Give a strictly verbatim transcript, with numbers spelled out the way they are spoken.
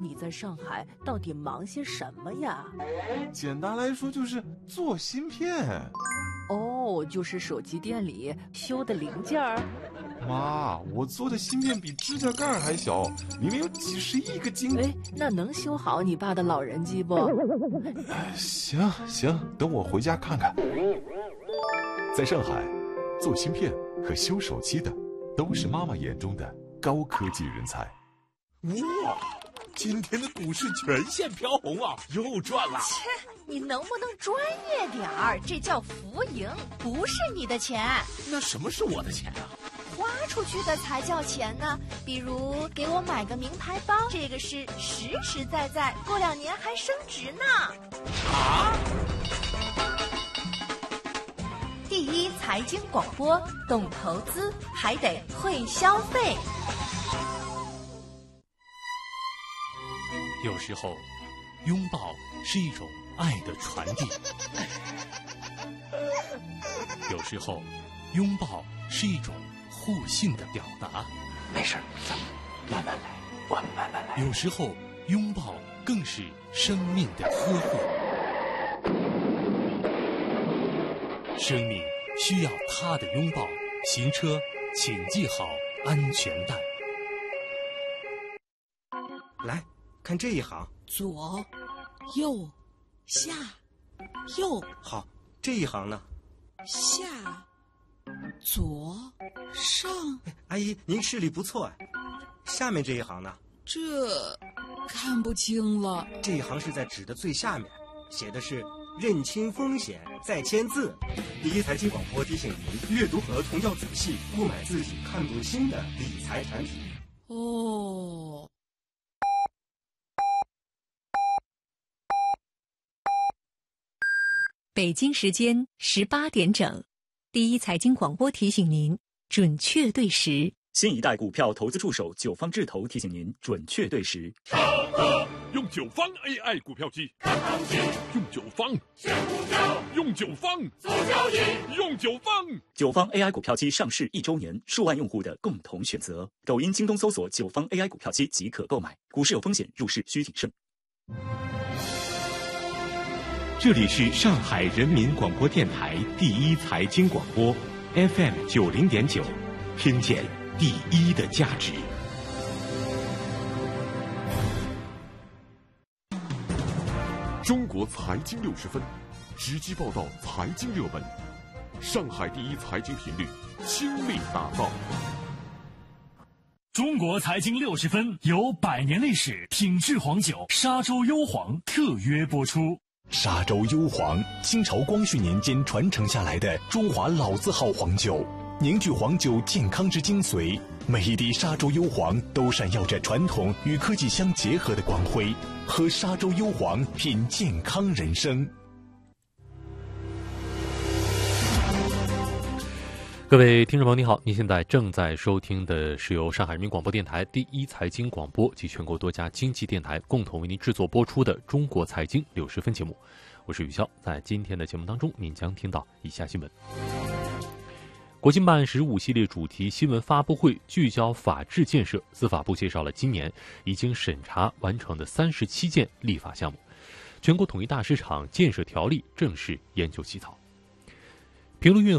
你在上海到底忙些什么呀？ 简单来说就是做芯片。 哦，就是手机店里修的零件儿。 妈，我做的芯片比指甲盖还小，里面有几十亿个晶。 哎，那能修好你爸的老人机不？ 哎，行行，等我回家看看。 在上海，做芯片和修手机的都是妈妈眼中的高科技人才。 哇，今天的股市全线飘红啊，又赚了。 切，你能不能专业点儿？这叫浮盈，不是你的钱。 那什么是我的钱啊？ 花出去的才叫钱呢。比如给我买个名牌包，这个是实实在在，过两年还升值呢。 啊！ 第一财经广播，懂投资还得会消费。 有时候，拥抱是一种爱的传递；有时候，拥抱是一种互信的表达。 没事，咱们慢慢来，我们慢慢来。 有时候，拥抱更是生命的呵护。生命需要他的拥抱，行车请系好安全带。 来看这一行， 左、右、下、右。 好，这一行呢？ 下、左、上。 阿姨，您视力不错哎。下面这一行呢？ 这看不清了。 这一行是在纸的最下面，写的是认清风险再签字。第一财经广播提醒您，阅读合同要仔细，不买自己看不清的理财产品。 哦。 北京时间十八点整，第一财经广播提醒您准确对时。 新一代股票投资助手九方智投提醒您准确对时。 超哥用九方 A I 股票机，看行情；用九方选股票，用九方做交易，用九方。 九方 A I 股票机上市一周年，数万用户的共同选择。抖音、京东搜索九方 A I 股票机即可购买。股市有风险，入市需谨慎。 这里是上海人民广播电台第一财经广播 F M 九零点九，听见第一的价值。 中国财经六十分，直击报道财经热门，上海第一财经频率倾力打造。 中国财经六十分由百年历史品质黄酒沙洲幽黄特约播出。 沙洲幽黄，清朝光绪年间传承下来的中华老字号黄酒，凝聚黄酒健康之精髓。每一滴沙洲幽黄都闪耀着传统与科技相结合的光辉。喝沙洲幽黄，品健康人生。 各位听众朋友，你好，您现在正在收听的是由上海人民广播电台第一财经广播及全国多家经济电台共同为您制作播出的中国财经六十分节目，我是宇潇。在今天的节目当中，您将听到以下新闻：国新办十五系列主题新闻发布会聚焦法治建设，司法部介绍了今年已经审查完成的三十七件立法项目，全国统一大市场建设条例正式研究起草。评论运